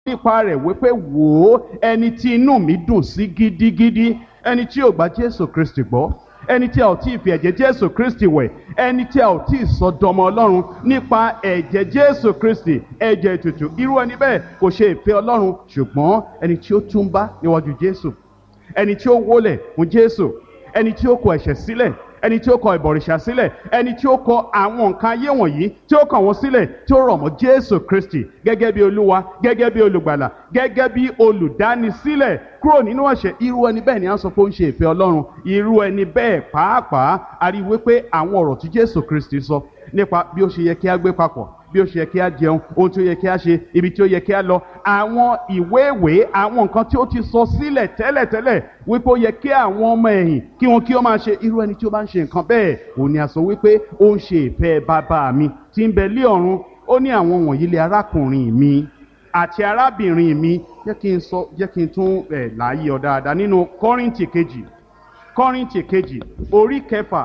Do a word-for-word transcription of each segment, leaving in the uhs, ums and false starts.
nípa rẹ̀ wípé wò ó ẹni tí inú mi dùn sí gidigidi, ẹni tí ò gba Jésù Kristi gbọ́, ẹni tí a ò tí ì fi ẹ̀jẹ̀ Jésù Kristi wẹ̀, ẹni tí a ò tí ì sọ dọmọ Ọlọ́run nípa ẹ̀jẹ̀ Jésù Kristi, ẹ̀jẹ̀ ètùtù. Irú ẹni bẹ́ẹ̀ kò ṣe ìfẹ́ Ọlọ́run, ṣùgbọ́n ẹni tí ó túnbá níwájú Jésù, ẹni tí ó wólẹ̀ fún Jésù, ẹni tí ó kọ ẹ̀ṣẹ̀ sílẹ̀, ẹni tí ó kọ ìbọ̀rìṣà sílẹ̀, ẹni tí ó kọ àwọn nǹkan ayé wọ̀nyí tí ó kàn wọ́n sílẹ̀, tí ó rọ̀ mọ́ Jésù Kristi gẹ́gẹ́ bí Olúwa, gẹ́gẹ́ bí olùgbàlà, gẹ́gẹ́ bí olùdánisílẹ̀ kúrò nínú ẹ̀ṣẹ̀. Irú ẹni bẹ́ẹ̀ ni a ń sọ pé ó ń ṣe ìfẹ́ Ọlọ́run. Irú ẹni bẹ́ẹ̀ pàápàá a rí wípé àwọn ọ̀rọ̀ tí Jésù Kristi sọ nípa bí ó ṣe yẹ kí a gbé papọ̀, bí ó ṣe yẹ kí a jẹun, ohun tí ó yẹ kí a ṣe, ibi tí ó yẹ kí a lọ, àwọn ìwé ìwé, àwọn nǹkan tí ó ti sọ sílẹ̀ tẹ́lẹ̀tẹ́lẹ̀ wípé ó yẹ kí àwọn ọmọ ẹ̀yìn kí wọn kí ó máa ṣe. Irú ẹni tí ó bá ń ṣe nǹkan bẹ́ẹ̀, òun ni a sọ wípé ó ń ṣe ìfẹ́ bàbá mi tí ń bẹ lé ọ̀run. Ó ní àwọn wọ̀nyí lé arákùnrin mi àti arábìnrin mi. Jẹ́ kí n sọ, jẹ́ kí n tún ẹ̀ láàyè ọ dáadáa nínú Kọ́ríńtì kejì, Kọ́ríńtì kejì orí kẹfà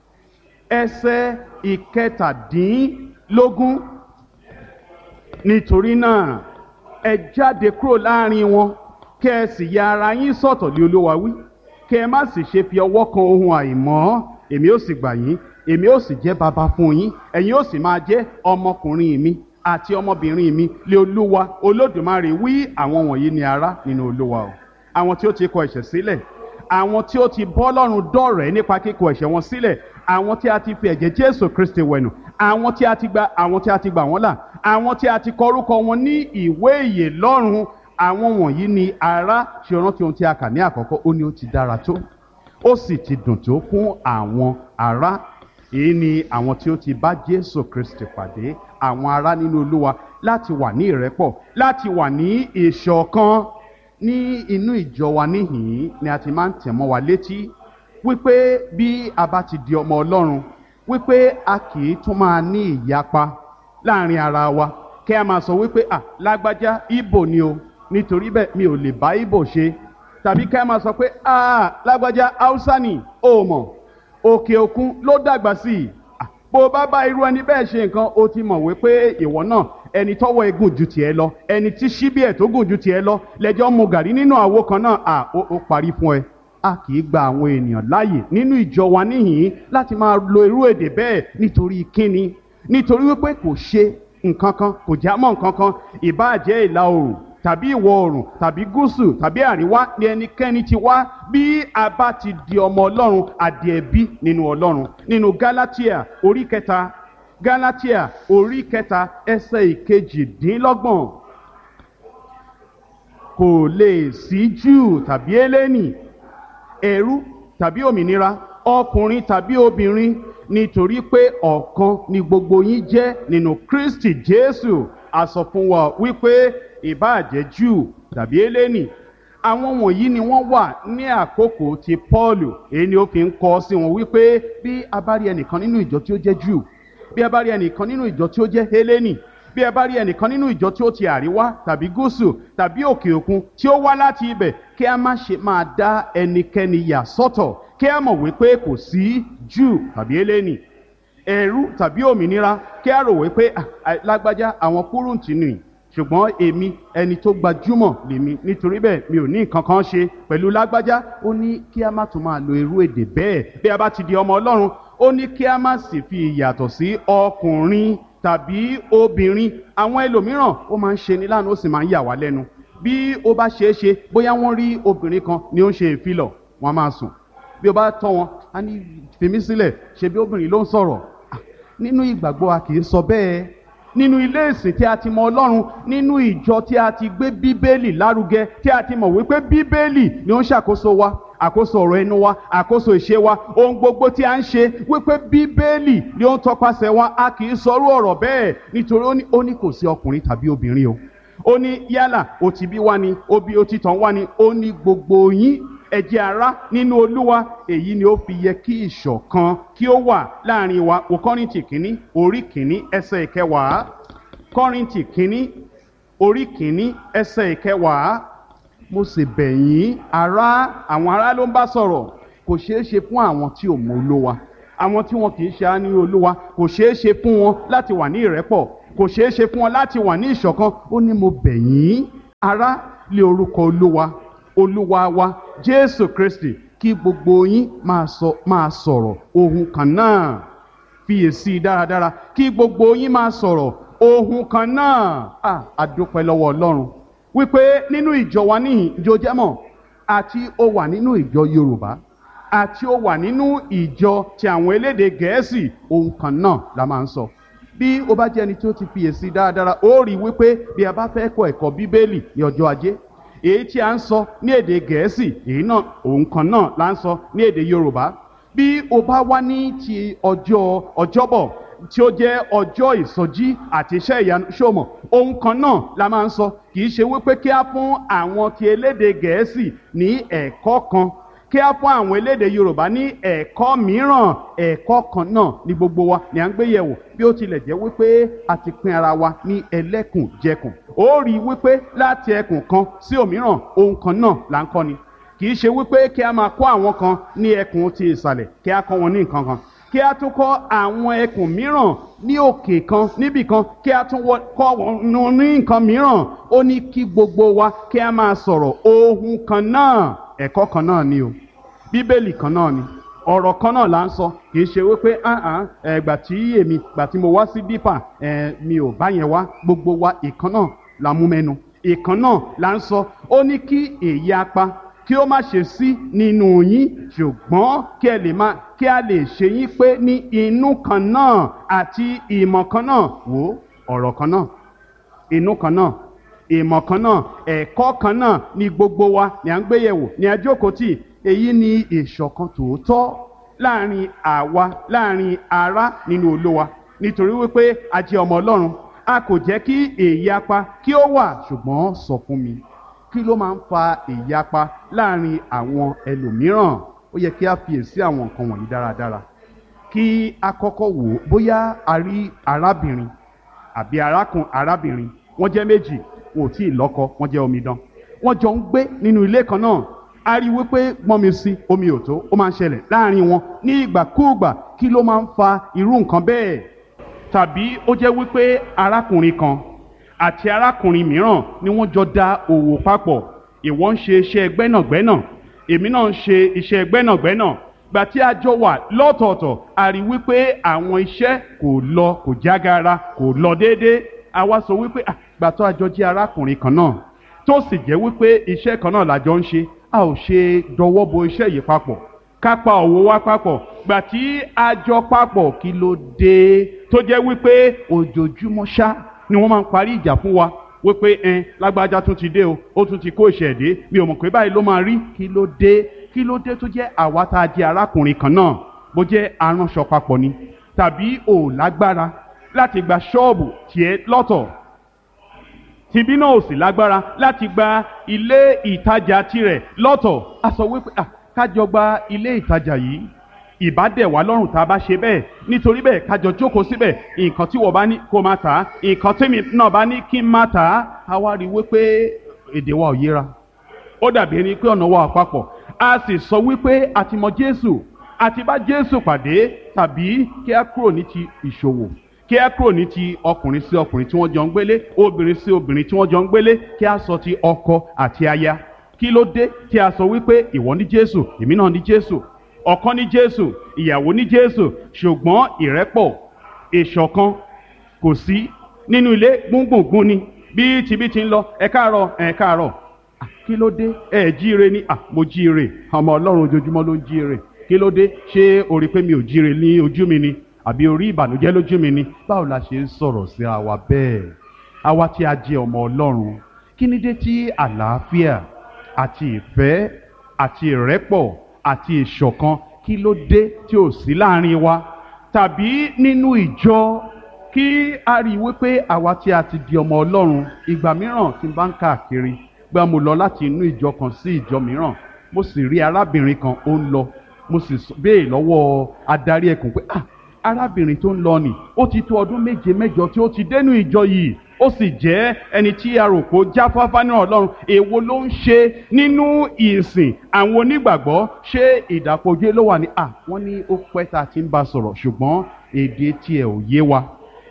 ẹsẹ̀ ìkẹtàdínlógún. Nítorí náà ẹ jáde kúrò láàrin wọn, kí ẹ sì ya ara yín sọ́tọ̀ lé Olúwa wí, kí ẹ má sì ṣe fi ọwọ́ kan ohun àìmọ́. Èmi ó sì gbà yín, èmi ó sì jẹ́ baba fún yín, ẹ̀yin ó sì máa jẹ́ ọmọkùnrin mi àti ọmọbìnrin mi lé Olúwa Olódùmarè wí. Àwọn wọ̀nyí ni ará nínú Olúwa o, àwọn tí ó ti kọ ẹ̀ṣẹ̀ sílẹ̀, àwọn tí ó ti bọ́ Ọlọ́run dọ̀rẹ́ nípa kíkọ ẹ̀ṣẹ̀ wọn sílẹ̀, àwọn tí a ti fi ẹ̀jẹ̀ Jésù Kristi wẹ̀nù, àwọn tí a ti gba àwọn tí a ti gbà wọ́n là, àwọn tí a ti kọ orúkọ wọn ní ìwé ìyè lọ́run. Àwọn wọ̀nyí ni ará. Ṣe rántí ohun tí a kà ní àkọ́kọ́, ó ní ó ti dára tó, ó sì ti dùn tó fún àwọn ará. Èyí ni àwọn tí ó ti bá Jésù Kristi pàdé, àwọn ará nínú Olúwa, láti wà ní ìrẹ́pọ̀, láti wà ní ìṣọ̀kan. Ní inú ìjọ wa níhìn-ín ni a ti máa ń tẹ̀ mọ́ wa létí wípé bí a bá ti di ọmọ Ọlọ́run, wípé a kì í tún máa ní ìyapa láàrin ara wa, kí a máa sọ wípé à lágbájá Ìgbò ni o, nítorí bẹ́ẹ̀ mi ò lè bá Ìgbò ṣe, tàbí kí a máa sọ pé à lágbájá Haúsá ni o mọ̀, òkè òkun ló dàgbà sí i. Bó bá bá irú ẹni bẹ́ẹ̀ ṣe nǹkan, ó ti mọ̀ wípé ìwọ náà ẹni tọ́wọ́ ẹ gùn ju tiẹ̀ lọ, ẹni tí ṣíbí ẹ̀ tó gùn ju tiẹ̀ lọ, lẹ́jọ́ mu gàrí nínú àwo kan náà, à ó parí fún ẹ. A kì í gba àwọn ènìyàn láàyè nínú ìjọ wa níhìn-ín láti máa lo irú èdè bẹ́ẹ̀. Nítorí kíni? Nítorí wípé kò ṣe nǹkan kan, kò já mọ́ nǹkan kan. Ìbáà jẹ́ ìlà oòrùn tàbí ìwọ̀ oòrùn tàbí gúúsù tàbí àríwá ni ẹnikẹ́ni ti wá, bí a bá ti di ọmọ Ọlọ́run, àdì ẹ̀bí nínú Ọlọ́run. Nínú Gálátíà orí kẹta, Gálátíà orí kẹta ẹsẹ̀ ìkejìdínlọ́gbọ̀n. Kò lè sí Júù tàbí Hélénì, ẹrú tàbí òmìnira, ọkùnrin tàbí obìnrin, nítorí pé ọ̀kan ni gbogbo yín jẹ́ nínú Kristi Jésù. A sọ fún wa wípé ìbáà jẹ́ Júù tàbí Hélénì, àwọn wọ̀nyí ni wọ́n wà ní àkókò ti Pọ́ọ̀lù. Èyí ni ó fi ń kọ sí wọn wípé bí a bá rí ẹnìkan nínú ìjọ tí ó jẹ́ Júù, bí a bá rí ẹnìkan nínú ìjọ tí ó jẹ́ Hélénì, bí a bá rí ẹnìkan nínú ìjọ tí ó ti àríwá tàbí gúúsù tàbí òkè òkun tí ó wá láti ibẹ̀, kí a má ṣe máa dá ẹnikẹ́ni yà sọ́tọ̀. Kí a mọ̀ wípé kò sí Júù tàbí Hélénì, ẹrú tàbí òmìnira. Kí a rò wípé lágbájá àwọn Púrùǹtì nì, ṣùgbọ́n èmi ẹni tó gbajúmọ̀ lèmi, nítorí bẹ́ẹ̀ mi ò ní nǹkan kan ṣe pẹ̀lú lágbájá. Ó ní kí a má tún máa lo irú èdè bẹ́ẹ̀ bí a bá ti di ọmọ Ọlọ́run. Ó ní kí a má sì fi ìyàtọ̀ sí ọkùnrin tàbí obìnrin. Àwọn ẹlòmíràn ó máa ń ṣe ní láàánú, ó sì máa ń yà wá lẹ́nu. Bí ó bá ṣeé ṣe, bóyá wọ́n rí obìnrin kan ni ó ń ṣe ìfilọ̀, wọ́n á máa sùn. Bí ó bá tọ́ wọn, á ní fi mí sílẹ̀, ṣe bí obìnrin ló ń sọ̀rọ̀. Nínú ìgbàgbọ́ a kì í sọ bẹ́ẹ̀. Nínú ilé ìsìn tí a ti mọ Ọlọ́run, nínú ìjọ tí a ti gbé Bíbélì lárugẹ, tí a ti mọ̀ wípé Bíbélì ni ó ń ṣàkóso wa, àkóso ọ̀rọ̀ ẹnu wa, àkóso ìṣe wa, ohun gbogbo tí a ń ṣe, wípé Bíbélì ni ó ń tọpasẹ̀ wa. A kì í sọrú ọ̀rọ̀ bẹ́ẹ̀, nítorí ó ní kò sí ọkùnrin tàbí obìnrin o. Ó ní yálà ó ti bí wá ni, ó bí ó ti tàn wá ni. Ó ní gbogbo yín ẹ jẹ́ ará nínú Olúwa. Èyí ni ó fi yẹ kí ìṣọ̀kan kí ó wà láàrin wa. Wo Kọ́ríńtì kínní orí kínní ẹsẹ̀ ìkẹwàá. Kọ́ríńtì kínní orí kínní ẹsẹ̀ ìkẹwàá. Mo sì bẹ̀ yín ará, àwọn ará ló ń bá sọ̀rọ̀. Kò ṣeé ṣe fún àwọn tí ò mọ Olúwa, àwọn tí wọn kì í ṣe ní Olúwa, kò ṣeé ṣe fún wọn láti wà ní ìrẹ́pọ̀, kò ṣeé ṣe fún wọn láti wà ní ìṣọ̀kan. Ó ní mo bẹ̀ yín ará lé orúkọ olúwa olúwa wa Jésù Kristi kí gbogbo yín máa sọ máa sọ̀rọ̀ ohun kan náà. Fiyèsí dáradára, kí gbogbo yín máa sọ̀rọ̀ ohun kan náà. Ah, a dúpẹ́ lọ́wọ́ Ọlọ́run wípé nínú ìjọ wa níhìn ìjọ jẹ́mọ̀, àti ó wà nínú ìjọ Yorùbá àti ó wà nínú ìjọ ti àwọn elédè Gẹ̀ẹ́sì, ohun kan náà la máa ń sọ. Bí o bá jẹ́ ẹni tí ó ti fiyèsí dáradára, ó rí wípé bí a bá fẹ́ kọ́ ẹ̀kọ́ Bíbélì ní ọjọ́ Ajé, èyí tí a ń sọ ní èdè Gẹ̀ẹ́sì, èyí náà ohun kan náà la ń sọ ní èdè Yorùbá. Bí o bá wá ní ti ọjọ́ Ọjọ́bọ̀ tí ó jẹ́ ọjọ́ ìsọjí àti iṣẹ́ ìyanu, ṣòmọ̀ ohun kan náà la máa ń sọ. Kì í ṣe wípé kí á fún àwọn ti elédè Gẹ̀ẹ́sì ní ẹ̀kọ́ kan, kí á fún àwọn elédè Yorùbá ní ẹ̀kọ́ mìíràn. Ẹ̀kọ́ kan náà ni gbogbo wa ni à ń gbé yẹ̀wò, bí ó tilẹ̀ jẹ́ wípé a ti pín ara wa ní ẹlẹ́kùnjẹkùn. Ó rí wípé láti ẹkùn kan sí òmíràn ohun kan náà là ń kọ́ ni. Kì í ṣe wípé kí a máa kọ́ àwọn kan ní ẹkùn ti ìsàlẹ̀ kí a kọ́ wọn ní nǹkan kan, kí a tún kọ́ àwọn ẹkùn mìíràn ní òkè kan níbì kan kí a tún kọ́ wọn ní nǹkan mìíràn. Ó ní kí gbogbo wa kí a máa sọ̀rọ̀ ohun kan náà. Ẹ̀kọ́ kan náà ni o, Bíbélì kan náà ni, ọ̀rọ̀ kan náà là ń sọ. Kì í ṣe wípé ẹgbà tí èmi gbà tí mo wá sí dípà mi ò bá yẹn wá. Gbogbo wa ìkan náà la mú mẹ́nu, ìkan náà là ń sọ. Ó ní kí èyí apá kí ó má ṣe sí nínú yín, ṣùgbọ́n kí ẹ lè má kí a lè ṣe yín pé ní inú kan náà àti ìmọ̀ kan náà. Wò ọ̀rọ̀ kan náà, inú kan náà, ìmọ̀ kan náà, ẹ̀kọ́ kan náà ni gbogbo wa ni à ń gbé yẹ̀wò ní àjókòó tì. Èyí ni ìṣọ̀kan tòótọ́ láàrin àwa láàrin ará nínú Olúwa, nítorí wípé a jẹ́ ọmọ Ọlọ́run. A kò jẹ́ kí èyapa kí ó wà, ṣùgbọ́n sọ fún mi, kí ló máa ń fa ìyapa láàrin àwọn ẹlòmíràn? Ó yẹ kí a fiyèsí àwọn nǹkan wọ̀nyí dáradára. Kí a kọ́kọ́ wò ó bóyá a rí arábìnrin àbí arákùn arábìnrin, wọ́n jẹ́ méjì, wọn ò tí ì lọ́kọ, wọ́n jẹ́ omidan, wọ́n jọ ń gbé nínú ilé kan náà. A rí wípé gbọ́n mi sí omi ò tó, ó máa ń ṣẹlẹ̀ láàrin wọn ní ìgbàkúùgbà. Kí ló máa ń fa irú nǹkan bẹ́ẹ̀? Tàbí ó jẹ́ wípé arákùnrin kan àti arákùnrin mìíràn ni wọ́n jọ dá òwò papọ̀. Ìwọ ń ṣe iṣẹ́ gbẹ́nàgbẹ́nà, èmi náà ń ṣe iṣẹ́ gbẹ́nàgbẹ́nà. Gbà tí a jọ wà lọ́tọ̀ọ̀tọ̀, a rí wípé àwọn iṣẹ́ kò lọ kò jágara kò lọ déédéé. A wá sọ wípé gbà tó a jọ jẹ́ arákùnrin kan náà tó sì jẹ́ wípé iṣẹ́ kan náà la jọ ń ṣe, a ò ṣe dọwọ́ bo iṣẹ́ yìí papọ̀, ká pa òwò wa papọ̀. Gbà tí a jọ papọ̀, kí ló dé tó jẹ́ wípé ojoojúmọ́ ṣá ni wọ́n máa ń parí ìjà fún wa wípé ẹn lágbájá tún ti dé o, ó tún ti kó ìṣẹ̀dé, mi ò mọ̀ pé báyìí ló máa rí. Kí ló dé kí ló dé tó jẹ́ àwa tá a jẹ́ arákùnrin kan náà, bó jẹ́ aránṣọ papọ̀ ni, tàbí ò lágbára láti gba ṣọ́ọ̀bù tiẹ̀ lọ́tọ̀, tìbí náà ò sì lágbára láti gba ilé ìtajà tirẹ̀ lọ́tọ̀. A sọ wípé à kájọ gba ilé ìtajà yìí, ìbá dẹ̀ wá lọ́rùn tá a bá ṣe bẹ́ẹ̀. Nítorí bẹ́ẹ̀ kájọ jókòó síbẹ̀, nǹkan tí wọ́n bá ní kó máa tà á, nǹkan tèmi náà bá ní kí n máa tà á. A wá rí wípé èdè wa ò yéra, ó dàbí ẹni pé ọ̀nà wa ò papọ̀. A sì sọ wípé a ti mọ Jésù, a ti bá Jésù pàdé. Tàbí kí a kúrò ní ti ìṣòwò, kí a kúrò ní ti ọkùnrin sí ọkùnrin tí wọ́n jọ ń gbélé, obìnrin sí obìnrin tí wọ́n jọ ń gbélé, kí a sọ ti ọkọ àti aya. Kí ló dé tí a sọ wípé ìwọ ní Jésù, èmi náà ní Jésù, ọkọ ní Jésù, ìyàwó ní Jésù, ṣùgbọ́n ìrẹ́pọ̀ ìṣọ̀kan kò sí nínú ilé? Gbùngbùngbùn ni bí tibí ti ń lọ, ẹ káàárọ̀ ẹ káàárọ̀. Kí ló dé? ẹ jíire ni. Mo jíire, ọmọ Ọlọ́run ojoojúmọ́ ló ń jíire. Kí ló dé? ṣé o rí pé mi ò jíire ní ojú mi ni? Àbí orí ìbànújẹ́ lójú mi ni? Báwo la ṣe ń sọ̀rọ̀ síra wa bẹ́ẹ̀? Àwa tí a jẹ́ ọmọ Ọlọ́run, kí ni dé tí àlàáfíà àti ìfẹ́ àti ìrẹ́pọ̀ àti ìṣọ̀kan, kí ló dé tí ò sí láàrin wa? Tàbí nínú ìjọ, kí a rí wípé àwa tí a ti di ọmọ Ọlọ́run, ìgbà mìíràn tí n bá ń káàkiri, gbà mo lọ láti inú ìjọ kan sí ìjọ mìíràn, mo sì rí arábìnrin kan ó ń lọ, mo sì béè lọ́wọ́ adarí ẹkùn pé ah arábìnrin tó ń lọ nì, ó ti tó ọdún méje mẹ́jọ tí ó ti dénú ìjọ yìí, ó sì jẹ́ ẹni tí a rò pé ó jáfáfá ní Ọlọ́run. Èwo ló ń ṣe nínú ìsìn àwọn onígbàgbọ́? Ṣé ìdàpọ̀jù ló wà ní? À wọ́n ní ó pẹ́ tá a ti ń bá sọ̀rọ̀, ṣùgbọ́n èdè tiẹ̀ ò yé wa,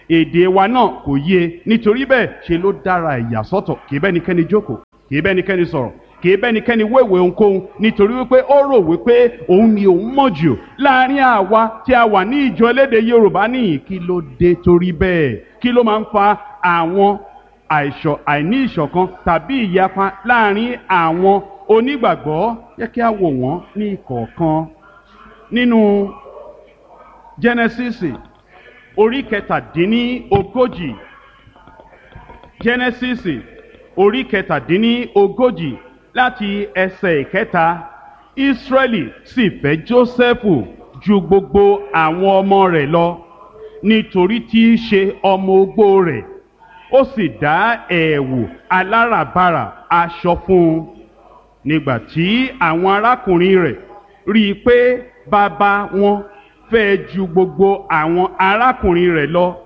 èdè wa náà kò yé nítorí bẹ́ẹ̀ ṣe ló dára ẹ̀yà sọ́tọ̀ kì í bẹ́nikẹ́ni jókòó kì í bẹ́nikẹ́ni sọ̀rọ̀ kì í bẹ́nikẹ́ni wéwèé ohunkóhun nítorí wípé ó rò wípé òun ni òun mọ̀ jù láàrin àwa tí a wà ní ìjọ elédè Yorùbá nìyí. Kí ló dé torí bẹ́ẹ̀? Kí ló máa ń fa àwọn àìṣọ̀ àìní ìṣọ̀kan tàbí ìyapa láàrin àwọn onígbàgbọ́? Jẹ́ kí a wò wọ́n ní ìkọ̀ọ̀kan. Nínú Jẹ́nẹ́sísì orí kẹtàdínní ogójì Jẹ́nẹ́sísì orí kẹtàdínní ogójì láti ẹsẹ̀ ìkẹta. Ísírẹ́lì sì fẹ́ Jósẹ́fù ju gbogbo àwọn ọmọ rẹ̀ lọ nítorí tí í ṣe ọmọ ogbó rẹ̀, ó sì dá ẹ̀wù aláràbarà aṣọ fún un. Nígbà tí àwọn arákùnrin rẹ̀ rí i pé bàbá wọn fẹ́ ju gbogbo àwọn arákùnrin rẹ̀ lọ,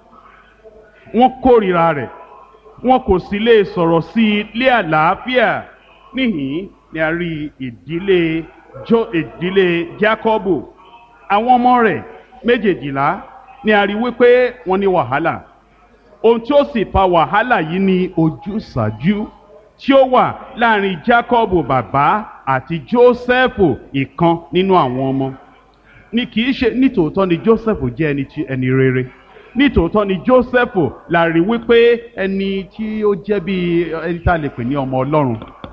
wọ́n kórìíra rẹ̀, wọn kò sì lè sọ̀rọ̀ sí i lé àlàáfíà. Níhìn ni a rí ìdílé jo ìdílé Jákọ́bù. Àwọn ọmọ rẹ̀ méjèèjìlá ni a rí wípé wọ́n ní wàhálà. Ohun tí ó sì fa wàhálà yìí ni ojúsàájú tí ó wà láàrin Jákọ́bù bàbá àti Jósẹ́fù ìkan nínú àwọn ọmọ. Ní kì í ṣe nítòótọ́ ni Jósẹ́fù jẹ́ ẹni tí ẹni rere. Nítòótọ́ ni Jósẹ́fù la rí wípé ẹni tí ó jẹ́ bí ẹni tá a lè pè ní ọmọ Ọlọ́run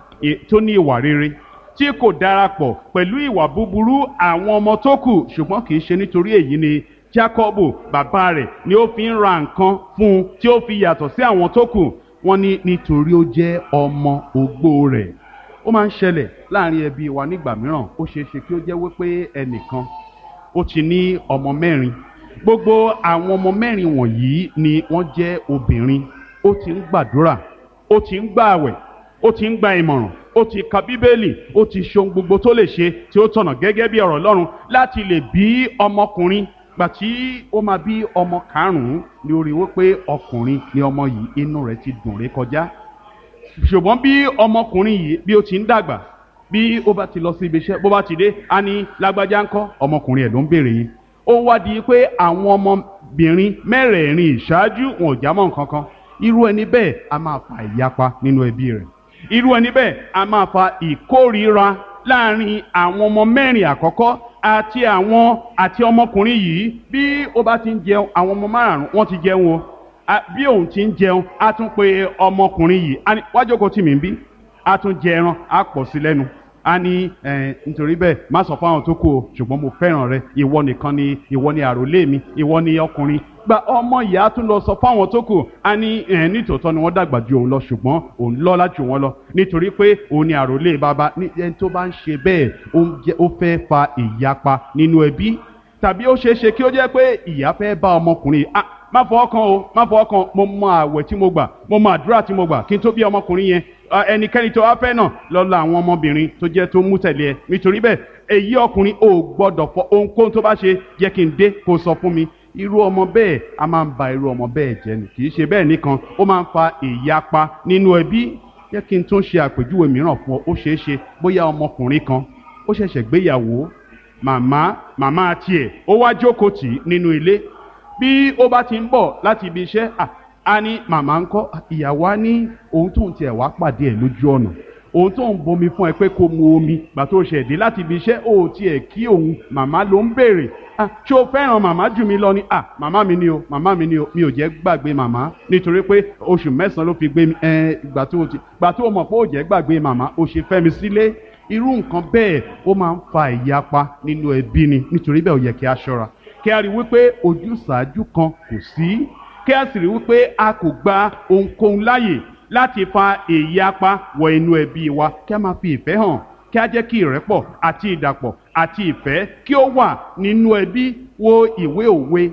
tó ní ìwà rere tí kò darapọ̀ pẹ̀lú ìwà búburú àwọn ọmọ tó kù. Ṣùgbọ́n kì í ṣe nítorí èyí ni Jákọ́bù bàbá rẹ̀ ni ó fi ń ra nǹkan fún un tí ó fi yàtọ̀ sí àwọn tó kù. Wọ́n ní nítorí ó jẹ́ ọmọ ogbó rẹ̀. Ó máa ń ṣẹlẹ̀ láàrin ẹbí wa nígbà mìíràn. Ó ṣeé ṣe kí ó jẹ́ wípé ẹnìkan ó ti ní ọmọ mẹ́rin. Gbogbo àwọn ọmọ mẹ́rin wọ̀nyí ni wọ́n jẹ́ obìnrin. Ó ti ń gbàdúrà, ó ti ń gbààwẹ̀, ó ti ń gba ìmọ̀ràn, ó ti ka Bíbélì, ó ti ṣe ohun gbogbo tó lè ṣe tí ó tọ̀nà gẹ́gẹ́ bí ọ̀rọ̀ Ọlọ́run láti lè bí ọmọkùnrin. Gbà tí ó máa bí ọmọ karùn-ún ni ó rí wípé ọkùnrin ni ọmọ yìí, inú rẹ̀ ti dùn ré kọjá. Ṣùgbọ́n bí ọmọkùnrin yìí bí ó ti ń dàgbà, bí ó bá ti lọ sí ibi iṣẹ́, bó bá ti dé á ní lágbájá ńkọ́, ọmọkùnrin ẹ̀ ló ń béèrè yìí. Ó wá di pé àwọn ọmọbìnrin mẹ́rẹ̀ẹ̀rin ìṣáájú wọn ò jámọ́ nǹkan kan. Irú ẹni bẹ́ẹ̀ a máa fa ìyapa nínú ẹbí rẹ̀. Irú ẹni bẹ́ẹ̀ a máa fa ìkórìíra láàrin àwọn ọmọ mẹ́rin àkọ́kọ́ àti àwọn àti ọmọkùnrin yìí. Bí ó bá ti ń jẹun, àwọn ọmọ márùn-ún wọ́n ti jẹun o. Bí òun ti ń jẹun, a tún pe ọmọkùnrin yìí, wá jókòó tì mí ń bí. A tún jẹ ẹran, a pọ̀ sí lẹ́nu. A ní nítorí bẹ́ẹ̀ má sọ fún àwọn tó kù o, ṣùgbọ́n mo fẹ́ràn rẹ, ìwọ nìkan ni ìwọ ni àròlé mi, ìwọ ni ọkùnrin. Gba ọmọ yìí á tún lọ sọ fún àwọn tó kù. A ní nítòótọ́ ni wọ́n dàgbà ju òun lọ, ṣùgbọ́n òun lọ́lá jù wọ́n lọ nítorí pé òun ni àròlé bàbá. Ẹni tó bá ń ṣe bẹ́ẹ̀ ó fẹ́ fa ìyapa nínú ẹbí. Tàbí ó ṣeé ṣe kí ó jẹ́ pé ìyá fẹ́ bá ọmọkùnrin ah má fọwọ́ kan o, má fọwọ́ kan, mo mọ àwẹ̀ tí mo gbà, mo mọ àdúrà tí mo gbà kí n tó bí ọmọkùnrin yẹn. Ẹnikẹ́ni tó wá fẹ́ náà lọ́la àwọn ọmọbìnrin tó jẹ́ tó mú tẹ̀lé ẹ. Nítorí bẹ́ẹ̀ èyí ọkùnrin ò gbọ́dọ̀ fọ ohunkóhun tó bá ṣe jẹ́ kí n dé kó sọ fún mi. Irú ọmọ bẹ́ẹ̀ a máa ń ba irú ọmọ bẹ́ẹ̀ jẹ́ ni. Kì í ṣe bẹ́ẹ̀ nìkan, ó máa ń fa ìyapa nínú ẹbí. Jẹ́ kí n tún ṣe àpèjúwe mìíràn fún ọ. Ó ṣeé ṣe bóyá ọmọkùnrin kan ó ṣẹ̀ṣẹ̀ gbéyàwó, màmá màmá tiẹ̀ ó wá jókòó tì í nínú ilé. Bí ó bá ti ń bọ̀ láti ibi iṣẹ́, a ní màmá ńkọ́, ìyàwó á ní ohun tóun tiẹ̀ wá pàdé ẹ̀ lójú ọ̀nà, ohun tóun bomi fún ẹ pé kó mu omi gbà tó ṣẹ̀ dé láti ibi iṣẹ́, ó tiẹ̀ kí òun, màmá ló ń béèrè. Ṣé o fẹ́ràn màmá jù mí lọ ni? Màmá mi ni o, màmá mi ni o, mi ò jẹ́ gbàgbé màmá nítorí pé oṣù mẹ́sàn-án ló fi gbé mi, gbà tó gbà tó mọ̀ pé ó jẹ́ gbàgbé màmá, ó ṣe fẹ́ mi sílé. Irú nǹkan bẹ́ẹ̀ ó máa ń fa ìyapa nínú ẹbí ni. Nítorí bẹ́ẹ̀ ó yẹ kí a ṣọ́ra, kí a rí wípé ojúsàájú kan kò sí, kí a sì rí wípé a kò gba ohunkóhun láàyè láti fa ìyapa wọ inú ẹbí wa. Kí a máa fi ìfẹ́ hàn, kí a jẹ́ kí ìrẹ́pọ̀ àti ìdàpọ̀ àti ìfẹ́ kí ó wà nínú ẹbí. Wo ìwé òwe,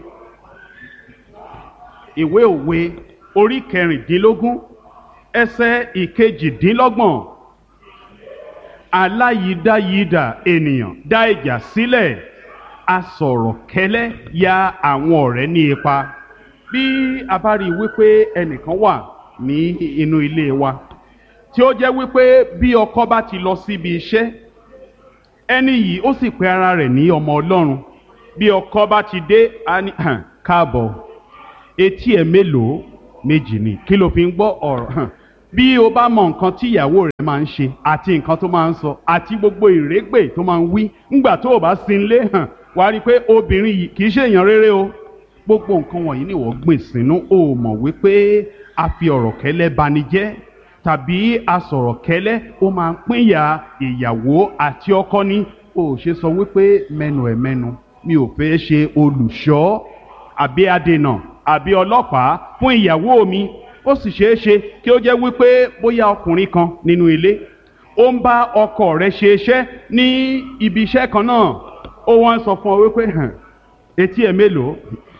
ìwé òwe orí kẹrìndínlógún ẹsẹ̀ ìkejìdínlọ́gbọ̀n. Aláyídáyídà ènìyàn dá ìjà sílẹ̀, asọ̀rọ̀ kẹ́lẹ́ ya àwọn ọ̀rẹ́ ní ipa. Bí a bá rí wípé ẹnìkan wà ní inú ilé wa tí ó jẹ́ wípé bí ọkọ bá ti lọ síbi iṣẹ́, ẹni yìí ó sì pe ara rẹ̀ ní ọmọ Ọlọ́run. Bí ọkọ bá ti dé, a ní káàbọ̀, etí ẹ̀ mélòó? Méjì ni. Kí ló fi ń gbọ́ ọ̀rọ̀? Bí o bá mọ nǹkan tí ìyàwó rẹ̀ máa ń ṣe àti nǹkan tó máa ń sọ àti gbogbo ìrégbè tó máa ń wí ńgbà tó o bá sí ilé hàn, wàá rí i pé obìnrin yìí kì í ṣe èèyàn rere o. Gbogbo nǹkan wọ̀nyí ni ìwọ gbìn sínú, o mọ̀ wípé a fi ọ̀rọ̀ kẹ́lẹ́ bani jẹ́ tàbí a sọ̀rọ̀ kẹ́lẹ́ ó máa ń pínyà ìyàwó àti ọkọ ni. O ò ṣe sọ wípé mẹ́nu ẹ̀ mẹ́nu, mi ò fẹ́ ṣe olùṣọ́ àbí adènà àbí ọlọ́pàá fún ìyàwó mi. Ó sì ṣeé ṣe kí ó jẹ́ wípé bóyá ọkùnrin kan nínú ilé ó ń bá ọkọ rẹ̀ ṣe iṣẹ́ ní ibi iṣẹ́ kan náà, ó wọ́n sọ fún ọ wípé hàn etí ẹ̀ mélòó?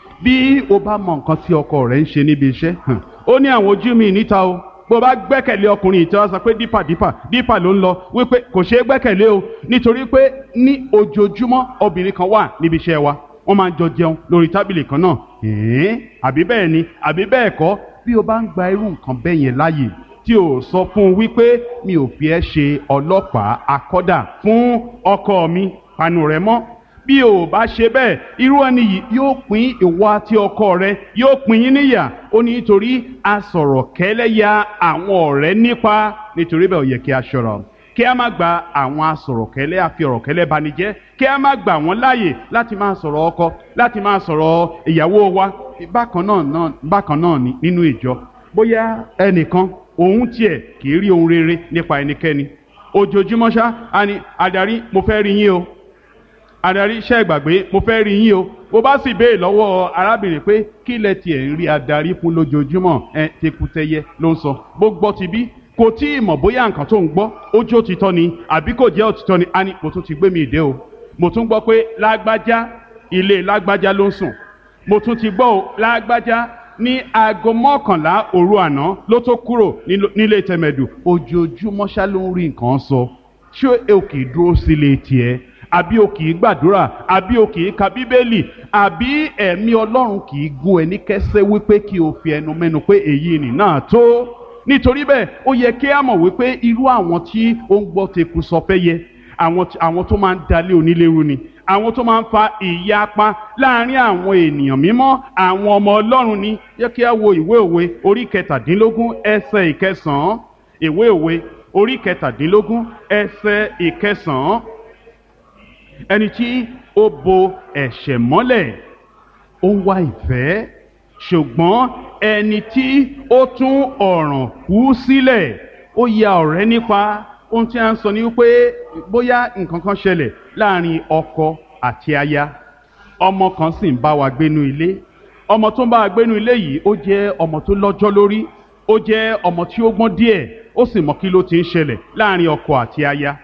Bí o bá mọ nǹkan tí ọkọ rẹ̀ ń ṣe níbi iṣẹ́, hàn ó ní àwọn ojú mi níta o. Bó bá gbẹ́kẹ̀lé ọkùnrin ìtọ́ sọ pé dípà dípà dípà ló ń lọ, wípé kò ṣeé gbẹ́kẹ̀lé o, nítorí pé ní ojoojúmọ́ obìnrin kan wà níbi iṣẹ́ wa, wọ́n máa ń jọ jẹun lórí tábìlì kan náà. ẹ̀ẹ́n àbí bẹ́ẹ̀ ni àbí bẹ́ẹ̀ kọ́? Bí o bá ń gba irú nǹkan bẹ́ẹ̀ yẹn láàyè tí o sọ fún un wípé mi ò fi ẹ́ ṣe ọlọ́pàá akọ́dà fún ọkọ mi, panu rẹ̀ mọ́. Bí o bá ṣe bẹ́ẹ̀, irú ẹni yìí yóò pín ìwọ àti ọkọ rẹ, yóò pín yín níyà. Ó ní nítorí a sọ̀rọ̀ kẹ́lẹ́ ya àwọn ọ̀rẹ́ nípa. Nítorí bẹ́ẹ̀ ó yẹ kí a ṣọ́ra, kí a má gba àwọn asọ̀rọ̀kẹ́lẹ́ àfi ọ̀rọ̀kẹ́lẹ́ banijẹ́, kí a má gbà wọ́n láàyè láti máa sọ̀rọ̀ ọkọ, láti máa sọ̀rọ̀ ìyàwó wa. Bákan náà náà bákan náà ni nínú ìjọ, bóyá ẹnìkan òun tiẹ̀ kì í rí ohun rere nípa ẹnikẹ́ni, ojoojúmọ́ ṣá a ní adarí mo fẹ́ rí yín o, adarí iṣẹ́ ìgbàgbé mo fẹ́ rí yín o. Bó bá sì béè lọ́wọ́ arábìnrin pé kí lẹ tiẹ̀ ń rí adarí fún lójoojúmọ́, ẹ tekutẹyẹ ló ń sọ. Bó gbọ́ ti bí kò tí ì mọ̀ bóyá nǹkan tó ń gbọ́ ó jẹ́ òtítọ́ ni àbí kò jẹ́ òtítọ́ ni. A ní mo tún ti gbé mi ìdè o, mo tún gbọ́ pé lágbájá ilé lágbájá ló ń sùn, mo tún ti gbọ́ o lágbájá ní aago mọ́kànlá òru àná ló tó kúrò nílé tẹ̀mẹ̀dù. Ojoojúmọ́ ṣá ló ń rí nǹkan sọ. Ṣé o kì í dúró sílé tiẹ̀? Àbí o kì í gbàdúrà? Àbí o kì í ka bíbélì? Àbí ẹ̀mí Ọlọ́run kì í gún ẹ ní kẹ́sẹ́ wípé kí o fi ẹnu mẹ́nu pé èyí nì náà tó? Nítorí bẹ́ẹ̀ ó yẹ kí a mọ̀ wípé irú àwọn tí ó ń gbọ́ teku sọ fẹ́ yẹ, àwọn àwọn tó máa ń dalé onílérú ni, àwọn tó máa ń fa ìyapa láàrin àwọn ènìyàn mímọ́, àwọn ọmọ Ọlọ́run ni. Yẹ kí a wo ìwé òwe orí kẹtàdínlógún ẹsẹ̀ ìkẹsàn-án. Ìwé òwe orí kẹtàdínlógún ẹsẹ̀ ìkẹsàn-án. Ẹni tí ó bo ẹ̀ṣẹ̀ mọ́lẹ̀ ó ń wá ìfẹ́, ṣùgbọ́n ẹni tí ó tún ọ̀ràn kú sílẹ̀ ó ya ọ̀rẹ́ nípa. Ohun tí a ń sọ ni wípé bóyá nǹkan kan ṣẹlẹ̀ láàrin ọkọ àti aya, ọmọ kan sì ń bá wa gbénú ilé. Ọmọ tó ń bá wa gbénú ilé yìí ó jẹ́ ọmọ tó lọ́jọ́ lórí, ó jẹ́ ọmọ tí ó gbọ́n díẹ̀, ó sì mọ kí ló ti ń ṣẹlẹ̀ láàrin ọkọ àti aya.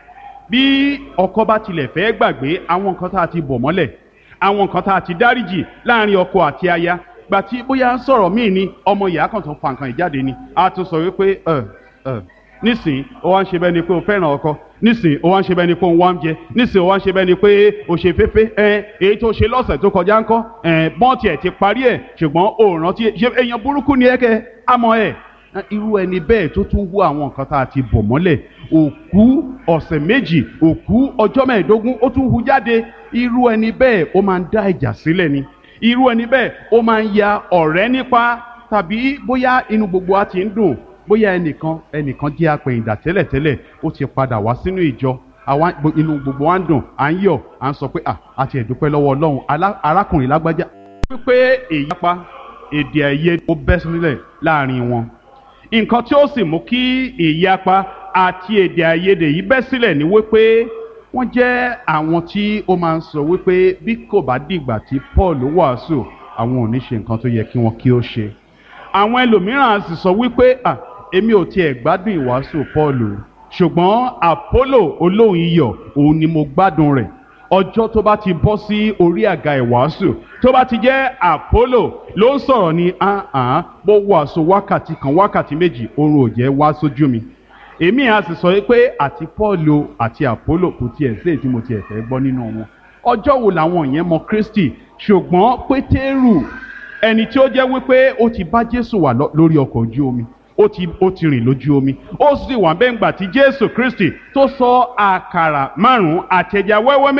Bí ọkọ bá tilẹ̀ fẹ́ gbàgbé àwọn nǹkan tá a ti bọ̀ mọ́lẹ̀, àwọn nǹkan tá a ti dáríjì láàrin ọkọ àti aya, gbà tí bóyá ń sọ̀rọ̀ míì ni ọmọ ìyá kan tó fa nǹkan ìjáde ni a tún sọ wípé ẹ ẹ nísìnyí ó wá ń ṣe bẹ́ẹ̀ ni pé o fẹ́ràn ọkọ, nísìnyí ó wá ń ṣe bẹ́ẹ̀ ni pé o ń wá ń jẹ, nísìnyí ó wá ń ṣe bẹ́ẹ̀ ni pé o ṣe féfé. ẹ èyí tó ṣe lọ́sẹ̀ tó kọjá ńkọ́, ẹ bọ́n tiẹ̀ ti parí ẹ̀ ṣùgbọ́n o rántí ṣe èèyàn burúkú ni ẹ kẹ́ àmọ́ ẹ̀. Irú ẹni bẹ́ẹ̀ tó tún wú àwọn nǹkan tá a ti bọ̀ mọ́lẹ̀, òkú ọ̀sẹ̀ méjì, òkú ọjọ́ mẹ́ẹ̀ẹ́dógún ó tún hu jáde. Irú ẹni bẹ́ẹ̀ ó máa ń dá ìjà sílẹ̀ ni. Irú ẹni bẹ́ẹ̀ ó máa ń ya ọ̀rẹ́ nípa. Tàbí bóyá inú gbogbo wa ti ń dùn, bóyá ẹnìkan ẹnìkan jẹ́ apẹ̀yìndà tẹ́lẹ̀tẹ́lẹ̀ ó ti padà wá sínú ìjọ, àwa inú gbogbo wa ń dùn, à ń yọ̀, à ń sọ pé àti ẹ̀dúpẹ́ lọ́wọ́ Ọlọ́run arákùnrin lágbájá. Wípé èyí pa èdè àìyedè ó bẹ́ sílẹ̀ láàrin wọn. Nǹkan tí ó sì mú kí ìyapa àti èdè àìyedè yìí bẹ́ sílẹ̀ ni wípé wọ́n jẹ́ àwọn tí ó máa ń sọ wípé bí kò bá dìgbà tí Paul wàásù àwọn ò ní ṣe nǹkan tó yẹ kí wọ́n kí ó ṣe. Àwọn ẹlòmíràn sì sọ wípé à èmi ò tiẹ̀ gbádùn ìwàásù Paul, ṣùgbọ́n Apollo olóhùn iyọ̀ òun ni mo gbádùn rẹ̀. Ọjọ́ tó bá ti bọ́ sí orí àga ìwàásù tó bá ti jẹ́ Apollo ló ń sọ̀rọ̀ ni àhán bó wàásù wákàtí kan wákàtí méjì oorun ò jẹ́ wá sójú mi. Èmi á sì sọ pé àti Paul àti Apollo kò tiẹ̀ sí èyí tí mo tiẹ̀ fẹ́ gbọ́ nínú wọn. Ọjọ́ wo làwọn yẹn mọ Kristi? Ṣùgbọ́n Pétérù ẹni tí ó jẹ́ wípé ó ti bá Jésù wà lórí ọkọ̀ ojú omi, ó ti ó ti rìn lójú omi, ó sì wà bẹ́ẹ̀ ńgbà tí Jésù Kristi tó sọ àkàrà márùn-ún àti ẹja wẹ́wẹ́ méjì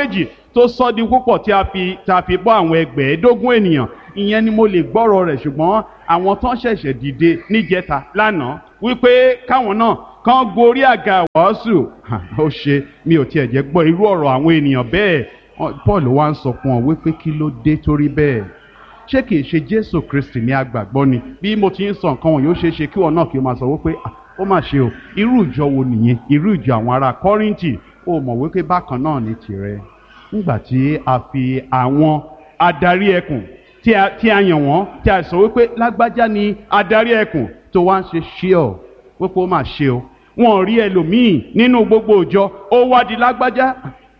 tó sọ di púpọ̀ tí a fi tí a fi bọ́ àwọn ẹgbẹ̀ẹ́dógún ènìyàn, ìyẹn ni mo lè gbọ́rọ̀ rẹ̀. Ṣùgbọ́n àwọn tán ṣẹ̀ṣẹ̀ dìde níjẹta lánàá wípé káwọn náà kán gorí àga wàásù, ó ṣe mi ò tiẹ̀ jẹ́ gbọ́ irú ọ̀rọ̀ àwọn ènìyàn bẹ́ẹ̀. Paul wá ń sọ fún ọ wípé kí ló dé torí bẹ́ẹ̀? Ṣé kìí ṣe Jésù Kristi ní agbàgbọ́ ni? Bí mo ti ń sọ nǹkan wọ̀nyí, ó ṣeé ṣe kí wọn náà kí o máa sọ wípé ó mà ṣe o, irú ìjọ wo nìyẹn? Irú ìjọ àwọn ará Kọ́ríńtì. Ó mọ̀ wípé bákan náà ní tirẹ̀. Nígbà tí a fi àwọn adarí ẹkùn tí a tí a yàn wọ́n, tí a sọ wípé lágbájá ni adarí ẹkùn, tó wá ń ṣe ṣí ọ wípé ó mà ṣe o, wọn rí ẹlòmíì nínú gbogbo ìjọ, ó wá di lágbájá.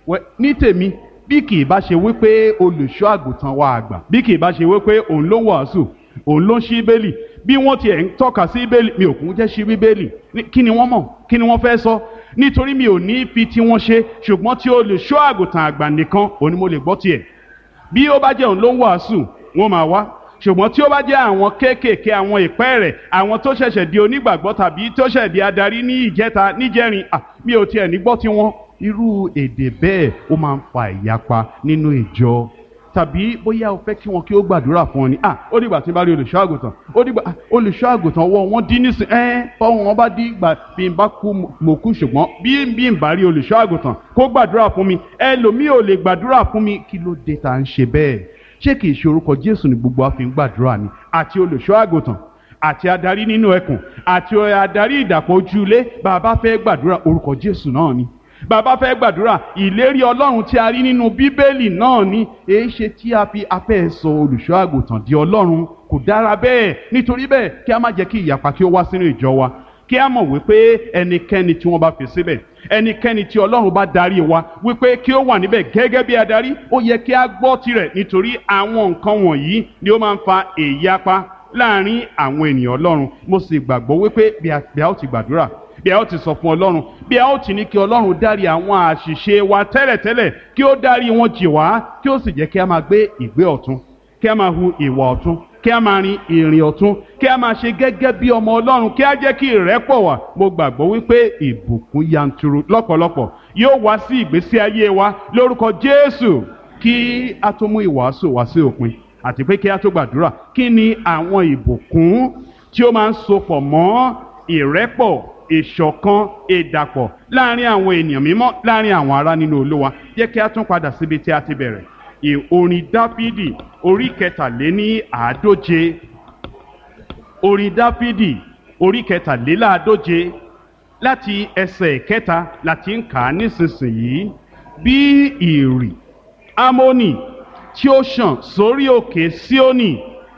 Ní tèmi, bí kì í bá ṣe wípé olùṣọ́ àgùntàn wa àgbà, bí kì í bá ṣe wípé òun ló ń wàásù, òun ló ń ṣí bíbélì, bí wọ́n tiẹ̀ ń tọ́ka sí bíbélì, mi ò kún jẹ́ ṣí bíbélì. Kí ni wọ́n mọ̀? Kí ni wọ́n fẹ́ sọ? Nítorí mi ò ní fi tí wọ́n ṣe, ṣùgbọ́n tí olùṣọ́ àgùntàn àgbà nìkan òun ni mo lè gbọ́ tiẹ̀. Bí ó bá jẹ́ òun ló ń wàásù, wọ́n máa wá. Ṣùgbọ́n tí ó bá jẹ́ àwọn kéékèèké, àwọn ìpẹ́ rẹ̀, àwọn tó ṣẹ̀ṣẹ̀ di onígbàgbọ́ tàbí tó ṣẹ̀ di adarí ní ìjẹta níjẹrin, à mi ò tiẹ̀ ní gbọ́ tí wọ́n. Irú èdè bẹ́ẹ̀ ó máa ń fa ìyapa nínú ìjọ. Tàbí bóyá o fẹ́ kí wọn kí ó gbàdúrà fún ọ ni, à ó dìgbà tí n bá rí olùṣọ́ àgùntàn, ó dìgbà olùṣọ́ àgùntàn ọwọ́ wọn dín nísìn, ẹ́ fọwọ́ wọn bá dín ìgbà bí n bá kú mo kú. Ṣùgbọ́n bí bí n bá rí olùṣọ́ àgùntàn kó gbàdúrà fún mi, ẹlòmíì ò lè gbàdúrà fún mi. Kí ló dé tá à ń ṣe bẹ́ẹ̀? Ṣé kìí ṣe orúkọ Jésù ni gbogbo wa fi ń gbàdúrà ni? Àti olùṣọ́ àgùntàn, àti adarí nínú ẹkùn, àti adarí ìdàpọ̀ ojúlé, bàbá fẹ́ gbàdúrà orúkọ Jésù náà ni. Bàbá fẹ́ gbàdúrà ìlérí Ọlọ́run tí a rí nínú Bíbélì náà ni. Èé ṣe tí a fi afẹ́ sọ olùṣọ́ àgùntàn di Ọlọ́run? Kò dára bẹ́ẹ̀. Nítorí bẹ́ẹ̀ kí a má jẹ́ kí ìyapa kí ó wá sínú ìjọ wa. Kí a mọ̀ wípé ẹnikẹ́ni tí wọ́n bá fi síbẹ̀, ẹnikẹ́ni tí Ọlọ́run bá darí wa wípé kí ó wà níbẹ̀ gẹ́gẹ́ bí adarí, ó yẹ kí a gbọ́ tirẹ̀. Nítorí àwọn nǹkan wọ̀nyí ni ó máa ń fa ìyapa láàrin àwọn ènìyàn Ọlọ́run. Mo sì gbàgbọ́ wípé bí a ó ti gbàdúrà, bí a ó ti sọ fún Ọlọ́run, bí a ó ti ní kí Ọlọ́run dárí àwọn àṣìṣe wa tẹ́lẹ̀tẹ́lẹ̀, kí ó dárí wọn jì wá, kí ó sì jẹ́ kí a máa gbé ìgbé ọ̀tún, kí a máa hu ìwà ọ̀tún, kí a máa rin ìrìn ọ̀tún, kí a máa ṣe gẹ́gẹ́ bí ọmọ Ọlọ́run, kí a jẹ́ kí ìrẹ́pọ̀ wà. Mo gbàgbọ́ wípé ìbùkún yanturu lọ́pọ̀lọpọ̀ yóò wá sí ìgbésí ayé wa lórúkọ Jésù. Kí a tó mú ìwàásù wá sí òpin, àti pé kí a tó gbàdúrà, kí ni àwọn ìbùkún tí ó máa ń sopọ̀ mọ́ ìrẹ́pọ̀, ìṣọ̀kan, ìdàpọ̀ láàrin àwọn ènìyàn mímọ́, láàrin àwọn ará nínú Olúwa? Jẹ́ kí a tún padà síbi tí a ti bẹ̀rẹ̀. Orin Dáfídì orí kẹtàléní àádóje. Orin Dáfídì orí kẹtàléláàádóje láti ẹsẹ̀ kẹta láti ń kà á nísinsìnyí. Bí ìrì Ámónì tí ó ṣàn sórí òkè Síónì,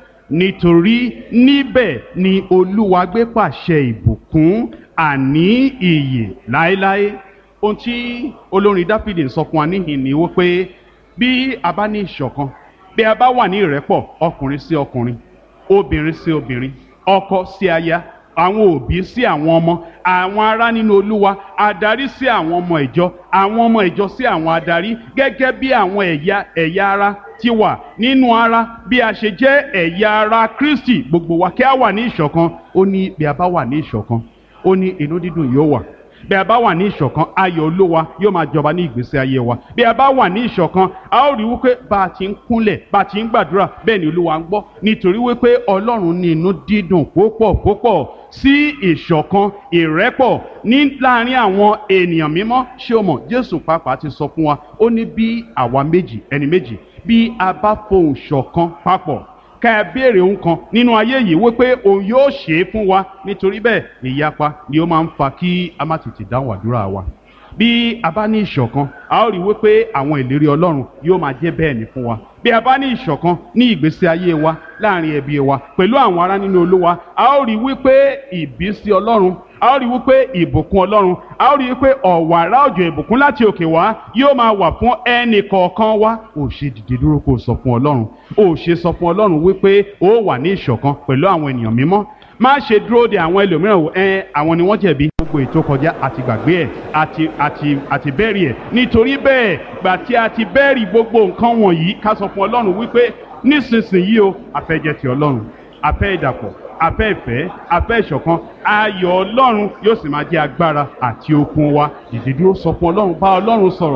nítorí níbẹ̀ ni Olúwa gbé pàṣẹ ìbùkún, àní ìyè láéláé. Ohun tí olórin Dáfídì ń sọ fún wa níhìn ni wípé bí a bá ní ìṣọ̀kan, bí a bá wà ní ìrẹ́pọ̀, ọkùnrin sí ọkùnrin, obìnrin sí obìnrin, ọkọ sí aya, àwọn òbí sí àwọn ọmọ, àwọn ará nínú Olúwa, adarí sí àwọn ọmọ ìjọ, àwọn ọmọ ìjọ sí àwọn adarí, gẹ́gẹ́ bí àwọn ẹ̀yà ẹ̀yà ara ti wà nínú ara, bí a ṣe jẹ́ ẹ̀yà ara Kristi, gbogbo wa kí a wà ní ìṣọ̀kan. Ó ní bí a bá wà ní ìṣọ̀kan, ó ní inú dídùn yóò wà. Bí a bá wà ní ìṣọ̀kan, ayọ̀ Olúwa yóò máa jọba ní ìgbésí ayé wa. Bí a bá wà ní ìṣọ̀kan, a ó rí wípé bá a ti ń kúnlẹ̀, bá a ti ń gbàdúrà, bẹ́ẹ̀ ni Olúwa ń gbọ́. Nítorí wípé Ọlọ́run ní inú dídùn púpọ̀ púpọ̀ sí ìṣọ̀kan, ìrẹ́pọ̀ ní láàrin àwọn ènìyàn mímọ́. Ṣé o mọ̀, Jésù pàápàá ti sọ fún wa, ó ní bí àwa méjì, ẹni méjì, bí a bá fohùn ṣọ̀kan papọ̀, ká ẹ béèrè ohun kan nínú ayé yìí wípé òun yóò ṣe é fún wa. Nítorí bẹ́ẹ̀ ìyapa ni ó máa ń fa kí a má tètè dáhùn àdúrà wa. Bí a bá ní ìṣọ̀kan, a ó rí wípé àwọn ìlérí Ọlọ́run yóò máa jẹ́ bẹ́ẹ̀ ni fún wa. Bí a bá ní ìṣọ̀kan ní ìgbésí ayé wa, láàrin ẹbí wa, pẹ̀lú àwọn ará nínú Olúwa, a ó rí wípé ìbísí Ọlọ́run, a ó rí wípé ìbùkún Ọlọ́run, a ó rí wípé ọ̀wàrà òjò ìbùkún láti òkè wá yóò máa wà fún ẹnì kọ̀ọ̀kan wa. Ó ṣe dìde dúró kó sọ fún Ọlọ́run, ó ṣe sọ fún Ọlọ́run wípé ó wà ní ìṣọ̀kan pẹ̀lú àwọn ènìyàn mímọ́. Má ṣe dúró de àwọn ẹlòmíràn wò, ẹ àwọn ni wọ́n jẹ̀bi. Gbogbo ètò kọjá àti gbàgbé ẹ̀ àti àti àti bẹ́ẹ̀rì ẹ̀. Nítorí bẹ́ẹ̀ gbà tí a ti bẹ́ẹ̀rì gbogbo nǹkan wọ̀nyí, ká sọ fún Ọlọ́run wípé nísinsìnyí o, a fẹ́ jẹ́ ti Ọlọ́run, a fẹ́ ìdàpọ̀, a fẹ́ ìfẹ́, a fẹ́ ìṣọ̀kan. Ayọ̀ Ọlọ́run yóò sì máa jẹ́ agbára àti okun wa. Dìde dúró, sọ fún Ọlọ́run, bá Ọlọ́run sọ̀rọ̀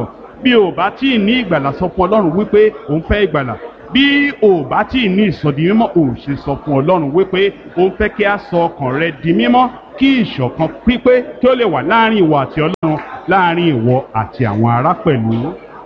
bí o bá tí ì ní ìgbàlà sọ fún ọlọ́run wípé o ń fẹ́ ìgbàlà. Bí o bá tí ì ní ìsọdi mímọ́, o ṣe sọ fún ọlọ́run wípé o ń fẹ́ kí a sọ ọkàn rẹ di mímọ́, kí ìṣọ̀kan pípé kí ó lè wà láàrin ìwọ àti ọlọ́run, láàrin ìwọ àti àwọn ará pẹ̀lú.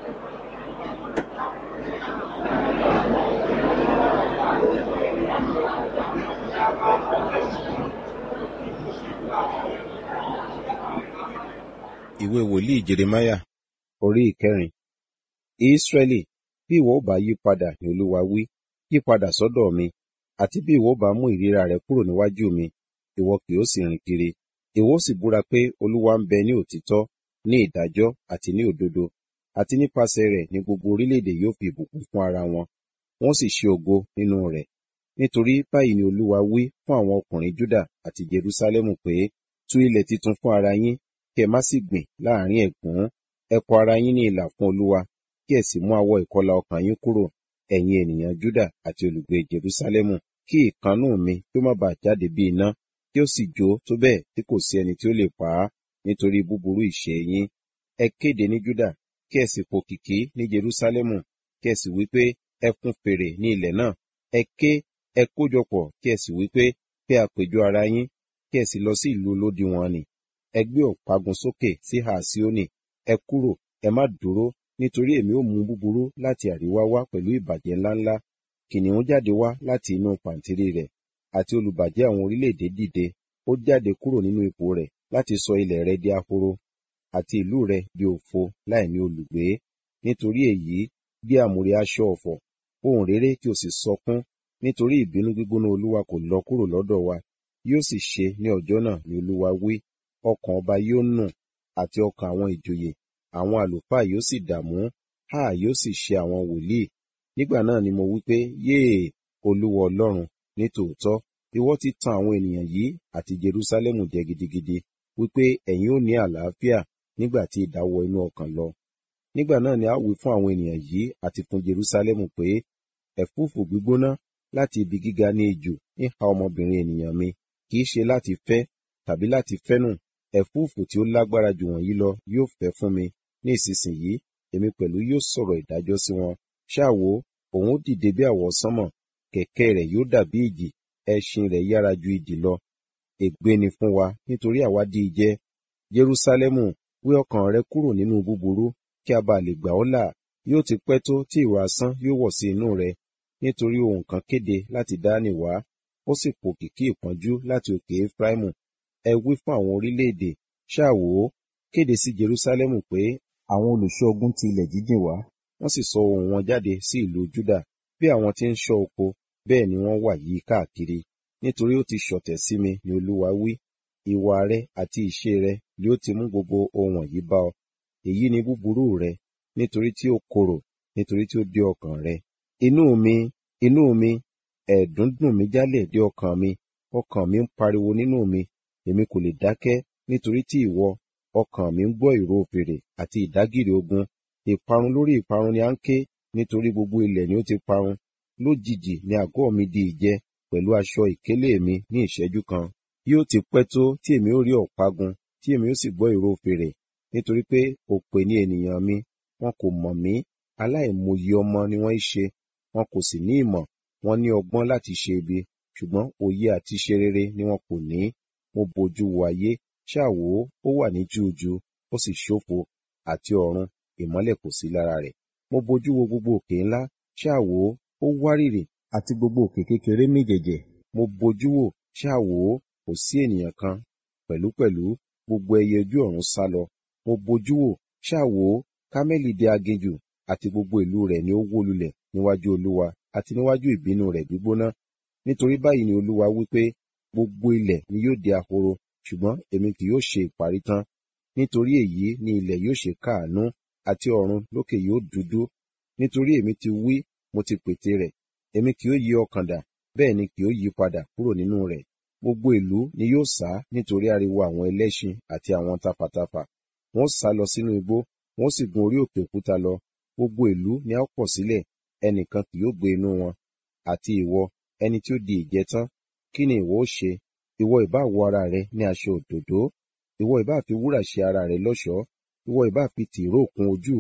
Ìwé wòlíì Jeremáyà orí ìkẹrin. Ísírẹ́lì, bí ìwọ ò bá yí padà ní Olúwa wí, yí padà sọ́dọ̀ mi, àti bí ìwọ ò bá mú ìríra rẹ kúrò níwájú mi, ìwọ kì yóò sì rìn kiri. Ìwọ ó sì búra pé Olúwa ń bẹ ní òtítọ́, ní ìdájọ́ àti ní òdodo, àti nípasẹ̀ rẹ̀ ní gbogbo orílẹ̀-èdè yóò fi ìbùkún fún ara wọn, wọ́n sì ṣe ògo nínú rẹ̀. Nítorí báyìí ni Olúwa wí fún àwọn ọkùnrin Júdà àti Jerúsálẹ́mù pé, tú ilẹ̀ titun fún ara yín, kí ẹ má sì gbìn láàrin ẹ̀gún. Ẹ kọ ara yín ní ìlà fún Olúwa, kí ẹ sì mú awọ ìkọlà ọkàn yín kúrò, ẹ̀yin ènìyàn Júdà àti olùgbé Jerúsálẹ́mù, kí ìkannú mi kí ó má baà jáde bí iná, kí ó sì jó tó bẹ́ẹ̀ tí kò sí ẹni tí ó lè pa á, nítorí búburú ìṣe yín. Ẹ kéde ní Júdà, kí ẹ sì pòkìkí ní Jerúsálẹ́mù, kí ẹ sì wí pé, ẹ fún fèrè ní ilẹ̀ náà. Ẹ ké, ẹ kójọpọ̀, kí ẹ sì wí pé, pé àpéjọ ara yín, kí ẹ sì lọ sí ìlú olódiwọ̀n nì. Ẹ gbé ọ̀págun sókè sí ìhà Síónì, ẹ kúrò, ẹ má dúró, nítorí èmi ó mú búburú láti àríwá wá pẹ̀lú ìbàjẹ́ ńláńlá. Kìnnìún jáde wá láti inú pàǹtírí rẹ̀, àti olùbàjẹ́ àwọn orílẹ̀-èdè dìde. Ó jáde kúrò nínú ipò rẹ̀ láti sọ ilẹ̀ rẹ di ahoro, àti ìlú rẹ di òfo láì ní olùgbé. Nítorí èyí, bí àmùrè aṣọ ọ̀fọ̀, ohùn réré kí o sì sọkún, nítorí ìbínú gbígbóná Olúwa kò lọ kúrò lọ́dọ̀ wa. Yóò sì ṣe ní ọjọ́ náà ni Olúwa wí, ọkàn ọba yóò nù, àti ọkàn àwọn ìjòyè, àwọn àlùfáà yóò sì dààmú, háà yóò sì ṣe àwọn wòlíì. Nígbà náà ni mo wí pé, yéè, Olúwa Ọlọ́run, ní tòótọ́, ìwọ ti tan àwọn ènìyàn yìí àti Jerúsálẹ́mù jẹ gidigidi, wípé ẹ̀yin ó ní àlàáfíà nígbà tí idà wọ inú ọkàn lọ. Nígbà náà ni a wí fún àwọn ènìyàn yìí àti fún Jerúsálẹ́mù pé, ẹ̀fúùfù gbígbóná láti ibi gíga ní ijù ń ha ọmọbìnrin ènìyàn mi, kì í ṣe láti fẹ́ tàbí láti fẹ́nù. Ẹ̀fúùfù tí ó lágbára jù wọ̀nyí lọ yóò fẹ́ fún mi. Ní ìsinsìnyí, èmi pẹ̀lú yóò sọ̀rọ̀ ìdájọ́ sí wọn. Ṣáà wò, òun ó dìde bí àwọsánmọ̀, kẹ̀kẹ́ rẹ̀ yóò dàbí ìjì, ẹṣin rẹ̀ yára ju idì lọ. Ègbé ni fún wa, nítorí àwa di ìjẹ. Jerúsálẹ́mù, wé ọkàn rẹ kúrò nínú búburú, kí a bá lè gbà ọ́ là. Yóò ti pẹ́ tó tí ìró asán yóò wọ̀ sí inú rẹ, nítorí ohùn kan kéde láti Dáánì wá, ó sì pòkìkí ìpọ́njú láti òkè Efraimu. Ẹ wí fún àwọn orílẹ̀-èdè, ṣáà wò ó, kéde sí Jerúsálẹ́mù pé àwọn olùṣọ́ ogun ti ilẹ̀ jíjìn wá, wọ́n sì sọ ohùn wọn jáde sí ìlú Júdà. Bí àwọn tí ń ṣọ́ oko, bẹ́ẹ̀ ni wọ́n wà yí káàkiri. Nítorí ó ti ṣọ̀tẹ̀ sí mi, ni Olúwa wí. Ìwà rẹ àti ìṣe rẹ ni ó ti mú gbogbo ohun wọ̀nyí bá ọ. Èyí ni búburú rẹ, nítorí tí ó korò, nítorí tí ó dé ọkàn rẹ. Inú mi, inú mi, ẹ̀ẹ̀dún dùn mí jálẹ̀ dé ọkàn mi, ọkàn mi ń pariwo nínú mi, èmi kò lè dákẹ́, nítorí tí ìwọ, ọkàn mi ń gbọ́ ìró fèrè àti ìdágìrì ogun. Ìparun lórí ìparun ni à ń ké, nítorí gbogbo ilẹ̀ ni ó ti parun. Lójijì ni àgọ́ mi di ìjẹ, pẹ̀lú aṣọ ìkélé mi ní ìṣẹ́jú kan. Yóò ti pẹ́ tó tí èmi ó rí ọ̀págun, tí èmi ó sì gbọ́ ìró fèrè, nítorí pé òpè ni ènìyàn mi, wọn kò mọ̀ mí, aláìmòye ọmọ ni wọ́n í ṣe, wọn kò sì ní ìmọ̀, wọ́n ní ọgbọ́n láti ṣe ibi, ṣùgbọ́n òye àti ṣe rere ni wọn kò ní. Mo bojú wo ayé, ṣáà wò ó, ó wà ní júùjú, ó sì ṣófo, àti ọ̀run, ìmọ́lẹ̀ kò sí lára rẹ̀. Mo bojú wo gbogbo òkè ńlá, ṣáà wò ó, ó wárìrì, àti gbogbo òkè kékeré mì jẹ̀jẹ̀. Mo bojú wò, ṣáà wò ó, kò sí ènìyàn kan, pẹ̀lúpẹ̀lú gbogbo ẹyẹ ojú ọ̀run sá lọ. Mo bojú wò, ṣáà wò ó, Kámẹ́lì di aginjù, àti gbogbo ìlú rẹ̀ ni ó wó lulẹ̀ níwájú Olúwa, àti níwájú ìbínú rẹ̀ gbígbóná. Nítorí báyìí ni Olúwa wí pé, gbogbo ilẹ̀ ni yóò di ahoro, ṣùgbọ́n èmi kì yóò ṣe ìparí tán. Nítorí èyí ni ilẹ̀ yóò ṣe káàánú, àti ọ̀run lókè yóò dúdú. Nítorí èmi ti wí, mo ti pète rẹ̀, èmi kì yóò yí ọkàn dà, bẹ́ẹ̀ ni kì yóò yí padà kúrò nínú rẹ̀. Gbogbo ìlú ni yóò sá nítorí ariwo àwọn ẹlẹ́ṣin àti àwọn tafàtafà. Wọ́n sá lọ sínú igbó, wọ́n sì gun orí òkè òkúta lọ. Gbogbo ìlú ni a ó pọ̀ sílẹ̀, ẹnìkan kì yóò gbé inú wọn. Àti ìwọ, ẹni tí ó di ìjẹ tán, kí ni ìwọ ó ṣe? Ìwọ ìbá wọ ara rẹ ní aṣọ òdòdó, ìwọ ìbá fi wúrà ṣe ara rẹ lọ́ṣọ̀ọ́, ìwọ ìbá fi tìróò kún ojú rẹ,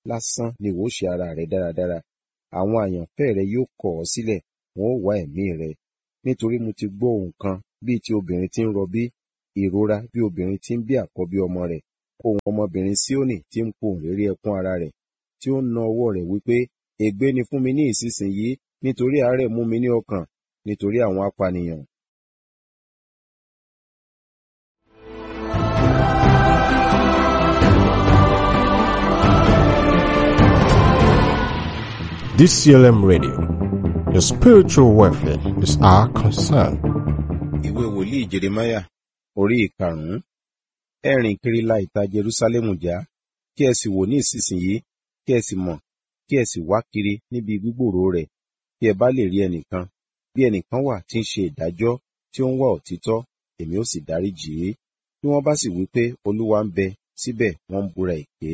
lásán ni ìwọ ó ṣe ara rẹ dáradára. Àwọn àyànfẹ́ rẹ yóò kọ̀ ọ́ sílẹ̀, wọn ó wá ẹ̀mí rẹ. Nítorí mo ti gbọ́ ohùn kan bíi ti obìnrin tí ń rọbí, ìrora bí obìnrin tí ń bí àkọ́bí ọmọ rẹ̀, ohùn ọmọbìnrin Síónì tí ń pohùn réré ẹkún ara rẹ̀, tí ó ń na ọwọ́ rẹ̀ wípé, ègbé ni fún mi ní ìsinsìnyí, nítorí àárẹ̀ mú mi ní ọkàn, nítorí àwọn apànìyàn. D C L M Radio, your spiritual welfare is our concern. Ìwé wòlíì Jeremáyà, orí ìkarùn-ún. Ẹ rìn kiri la ìta Jerúsálẹ́mù já, kí ẹ sì wò ní ìsinsìnyí, kí ẹ sì mọ̀, kí ẹ sì wá kiri níbi gbígbòòrò rẹ̀, bí ẹ bá lè rí ẹnìkan, bí ẹnìkan wà tí ń ṣe ìdájọ́, tí ó ń wá òtítọ́, èmi ó sì dáríjì í. Bí wọ́n bá sì wí pé Olúwa ń bẹ, síbẹ̀ wọ́n ń búra èké.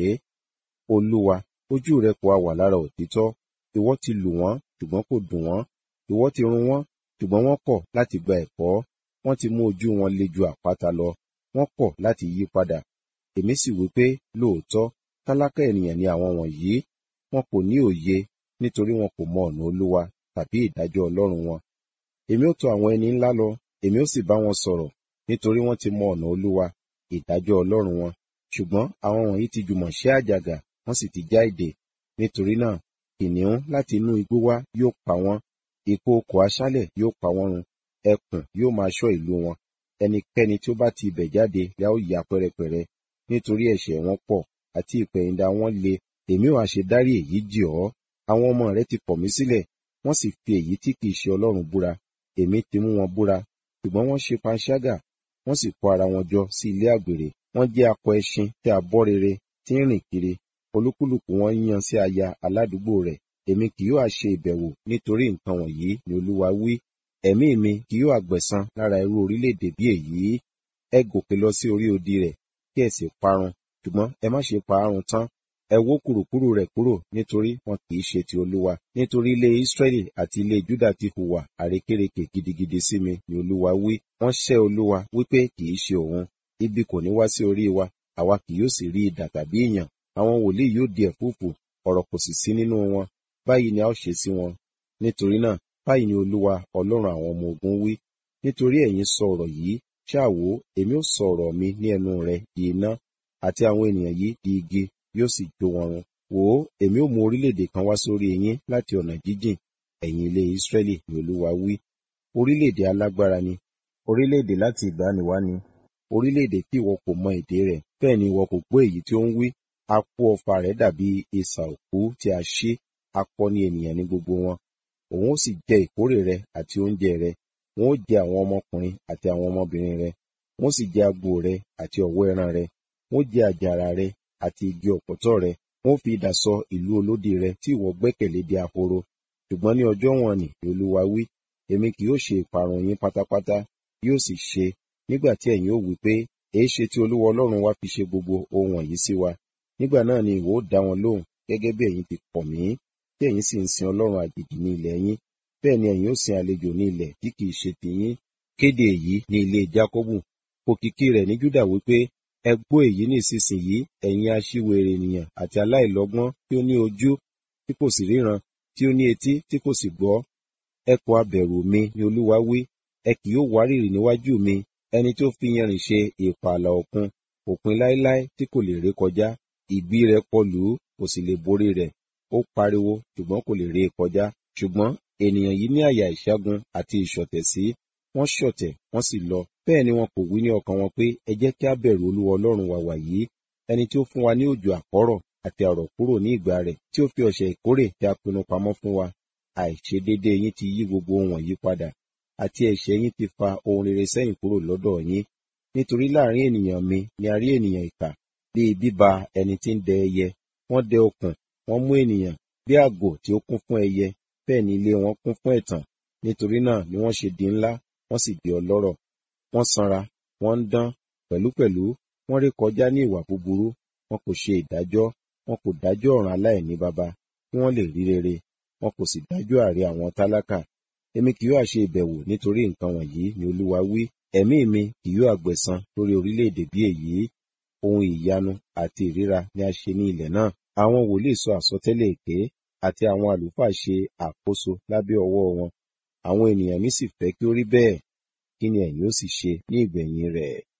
Olúwa, ojú rẹ kò ha wà lára òtítọ́. Ìwọ ti lù wọ́n, ṣùgbọ́n kò dùn wọ́n. Ìwọ ti run wọ́n, ṣùgbọ́n wọ́n kọ̀ láti gba ẹ̀kọ́. Wọ́n ti mú ojú wọn le ju àpáta lọ. Wọ́n kọ̀ láti yí padà. Èmi sì wí pé, lóòótọ́, tálákà ènìyàn ni àwọn wọ̀nyí. Wọn kò ní òye, nítorí wọn kò mọ ọ̀nà Olúwa tàbí ìdájọ́ Ọlọ́run wọn. Èmi ó tọ̀ àwọn ẹni ńlá lọ, èmi ó sì bá wọn sọ̀rọ̀, nítorí wọ́n ti mọ ọ̀nà Olúwa, ìdájọ́ Ọlọ́run wọn. Ṣùgbọ́n àwọn wọ̀nyí ti jùmọ̀ ṣẹ́ àjàgà, wọ́n sì ti já ìdè. Nítorí náà, kìnìún láti inú igbó wá yóò pa wọ́n, ìkookò aṣálẹ̀ yóò pa wọ́n run, ẹkùn yóò máa ṣọ́ ìlú wọn. Ẹnikẹ́ni tí ó bá ti ibẹ̀ jáde la ó ya pẹ́rẹpẹ̀rẹ, nítorí ẹ̀ṣẹ̀ wọn pọ̀ àti ìpẹ̀yìndà wọn le. Èmi ò ha ṣe dárí èyí jì ọ́? Àwọn ọmọ rẹ ti kọ̀ mí sílẹ̀, wọ́n sì fi èyí tí kìí ṣe Ọlọ́run búra. Èmi ti mú wọn búra, ṣùgbọ́n wọ́n ṣe panṣágà, wọ́n sì kó ara wọn jọ sí ilé àgbèrè. Wọ́n jẹ́ akọ ẹṣin tí a bọ́ rere, tí ń rìn kiri. Olúkúlùkù wọn yan sí aya aládùúgbò rẹ̀. Èmi kì yóò ha ṣe ìbẹ̀wò nítorí nǹkan wọ̀nyí ni Olúwa wí. Ẹ̀mí mi kì yóò ha gbẹ̀san lára irú orílẹ̀-èdè bí èyí. Ẹ gòkè lọ sí orí odi rẹ̀, kí ẹ sì parun, ṣùgbọ́n ẹ má ṣe pa á run tán. Ẹ wó kùrukùru rẹ̀ kúrò, nítorí wọn kì í ṣe ti Olúwa. Nítorí ilé Ísírẹ́lì àti ilé Júdà ti hùwà àrékérekè gidigidi sí mi ni Olúwa wí. Wọ́n ṣẹ́ Olúwa wípé kì í ṣe òun. Ibi kò ní wá sí orí wa, àwa kì yóò sì rí idà tàbí ìyàn. Àwọn wòlíì yóò di ẹ̀fúùfù, ọ̀rọ̀ kò sì sí nínú wọn. Báyìí ni a ó ṣe sí wọn. Nítorí náà, báyìí ni Olúwa Ọlọ́run àwọn ọmọ ogun wí. Nítorí ẹ̀yin sọ ọ̀rọ̀ yìí, ṣáà wò, èmi ó sọ ọ̀rọ̀ mi ní ẹnu rẹ di iná, àti àwọn ènìyàn yìí di igi, yóò sì jó wọn run. Wò ó, èmi ó mú orílẹ̀-èdè kan wá sórí yín láti ọ̀nà jíjìn, ẹ̀yin ilé Ísírẹ́lì ni Olúwa wí. Orílẹ̀-èdè alágbára ni, orílẹ̀-èdè láti ìgbàanì wá ni, orílẹ̀-èdè tí ìwọ kò mọ èdè rẹ̀, bẹ́ẹ̀ ni ìwọ kò gbọ́ èyí tí ó ń wí. Apó ọfà rẹ̀ dàbí isà òkú tí a ṣí, akọni ènìyàn ní gbogbo wọn. Òun ó sì jẹ ìkórè rẹ àti oúnjẹ rẹ. Wọn ó jẹ àwọn ọmọkùnrin àti àwọn ọmọbìnrin rẹ. Wọn ó sì jẹ agbo rẹ àti ọ̀wọ́ ẹran rẹ. Wọn ó jẹ àjàrà rẹ àti igi ọ̀pọ̀tọ́ rẹ. Wọn ó fi idà sọ ìlú olódi rẹ tí ìwọ gbẹ́kẹ̀lé di ahoro. Ṣùgbọ́n ní ọjọ́ wọn ni Olúwa wí, èmi kì yóò ṣe ìparun yín pátápátá. Yóò sì ṣe, nígbà tí ẹ̀yin ó wí pé, èéṣe tí Olúwa Ọlọ́run wa fi ṣe gbogbo ohun wọ̀nyí sí wa? Nígbà náà ni ìwọ ó dá wọn lóhùn, gẹ́gẹ́ bí ẹ̀yin ti kọ̀ mí, tí ẹ̀yin sì ń sin ọlọ́run àjèjì ní ilẹ̀ yín. Bẹ́ẹ̀ ni ẹ̀yin ó sin àlejò ní ilẹ̀ tí kìí ṣe tiyín. Kéde èyí ní ilé Jákọ́bù, òkìkí rẹ̀ ní Júdà wípé, ẹ gbọ́ èyí ní ìsinsìnyí, ẹ̀yin aṣiwèrè ènìyàn àti aláìlọ́gbọ́n, tí ó ní ojú tí kò sì ríran, tí ó ní etí tí kò sì gbọ́. Ẹ kò ha bẹ̀rù mi ni Olúwa wí. Ẹ kì yóò wárìrì níwájú mi, ẹni tí ó fi yanrìn ṣe ìpààlà òkun, òpin láéláé tí kò lè ré kọjá. Ìbí rẹ̀ kọlù ú, kò sì lè borí rẹ̀. Ó pariwo, ṣùgbọ́n kò lè ré e kọjá. Ṣùgbọ́n ènìyàn yìí ní àyà ìṣẹ́gun àti ìṣọ̀tẹ̀ sí. Wọ́n ṣọ̀tẹ̀, wọ́n sì lọ. Bẹ́ẹ̀ ni wọn kò wí ní ọkàn wọn pé, ẹ jẹ́ kí a bẹ̀rù Olúwa Ọlọ́run wa wàyí, ẹni tí ó fún wa ní òjò àkọ́rọ̀ àti àrọ̀ kúrò ní ìgbà rẹ̀, tí ó fi ọ̀sẹ̀ ìkórè tí a pinnu pamọ́ fún wa. Àìṣedéédéé yín ti yí gbogbo ohun wọ̀nyí padà, àti ẹ̀ṣẹ̀ yín ti fa ohun rere sẹ́yìn kúrò lọ́dọ̀ yín. Nítorí láàrin ènìyàn mi ni a rí ènìyàn ìkà, bíi bíba ẹni tí ń dẹ ẹyẹ. Wọ́n dẹ okùn, wọ́n mú ènìyàn, bí àgò tí ó kún fún ẹyẹ, bẹ́ẹ̀ ni ilé wọn kún fún ẹ̀tàn. Nítorí náà ni wọ́n ṣe di ńlá, wọ́n sì di ọlọ́rọ̀. Wọ́n sanra, wọ́n ń dán, pẹ̀lúpẹ̀lú wọ́n ré kọjá ní ìwà búburú. Wọn kò ṣe ìdájọ́, wọn kò dájọ́ ọ̀ràn aláìní baba, kí wọ́n lè rí rere. Wọn kò sì dájọ́ àrè àwọn tálákà. Èmi kì yóò ṣe ìbẹ̀wò nítorí nǹkan wọ̀nyí ni Olúwa wí. Ẹ̀mí mi kì yóò gbẹ̀san lórí orílẹ̀-èdè bí èyí. Ohun ìyanu àti ìríra ni a ṣe ní ilẹ̀ náà, àwọn wòlíì sọ àsọtẹ́lẹ̀ èké, àti àwọn àlùfáà ṣe àkóso lábẹ́ ọwọ́ wọn. Àwọn ènìyàn mi sì fẹ́ kí ó rí bẹ́ẹ̀. Kí ni ẹ̀yin ó sì ṣe ní ìgbẹ̀yìn rẹ̀?